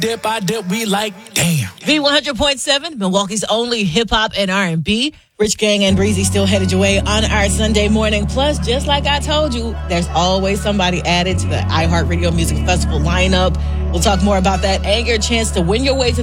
Dip, I dip, we like, damn. V100.7, Milwaukee's only hip-hop and R&B. Rich Gang and Breezy still headed your way on our Sunday morning. Plus, just like I told you, there's always somebody added to the iHeartRadio Music Festival lineup. We'll talk more about that and your chance to win your way to